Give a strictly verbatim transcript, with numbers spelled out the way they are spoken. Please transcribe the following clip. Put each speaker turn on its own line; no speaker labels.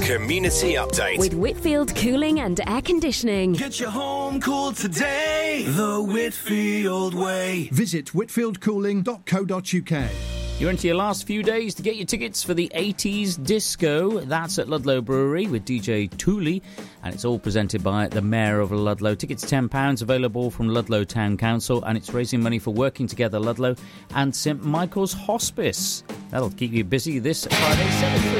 Community Update.
With Whitfield Cooling and Air Conditioning.
Get your home cooled today, the Whitfield way.
Visit whitfield cooling dot co dot uk.
You're into your last few days to get your tickets for the eighties Disco. That's at Ludlow Brewery with D J Tooley, and it's all presented by the Mayor of Ludlow. Tickets ten pounds, available from Ludlow Town Council, and it's raising money for Working Together Ludlow and St Michael's Hospice. That'll keep you busy this Friday, seven